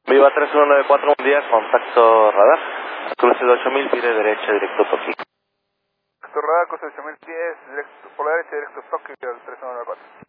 Viva 3194, buen día, contacto radar. Cruce de 8000, pide derecha, directo Tokio. Contacto radar, cruce de 8000 pies, directo, por la derecha, directo Tokio, al 3194.